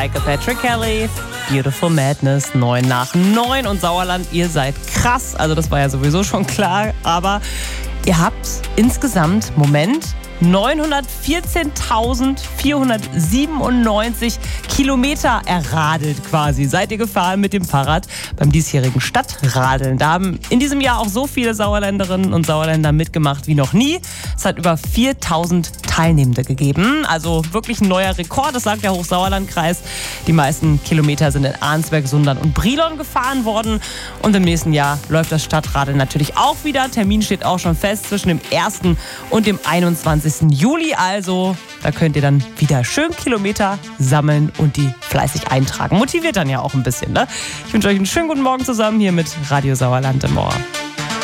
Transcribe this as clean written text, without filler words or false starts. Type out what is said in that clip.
Patrick Kelly, Beautiful Madness, 9 nach 9 und Sauerland, ihr seid krass. Also das war ja sowieso schon klar, aber ihr habt insgesamt, 914.497 Kilometer erradelt quasi. Seid ihr gefahren mit dem Fahrrad beim diesjährigen Stadtradeln. Da haben in diesem Jahr auch so viele Sauerländerinnen und Sauerländer mitgemacht wie noch nie. Es hat über 4.000 Teilnehmende gegeben. Also wirklich ein neuer Rekord, das sagt der Hochsauerlandkreis. Die meisten Kilometer sind in Arnsberg, Sundern und Brilon gefahren worden. Und im nächsten Jahr läuft das Stadtradeln natürlich auch wieder. Termin steht auch schon fest zwischen dem 1. und dem 21. Juli. Also da könnt ihr dann wieder schön Kilometer sammeln und die fleißig eintragen. Motiviert dann ja auch ein bisschen, ne? Ich wünsche euch einen schönen guten Morgen zusammen hier mit Radio Sauerland im Ohr.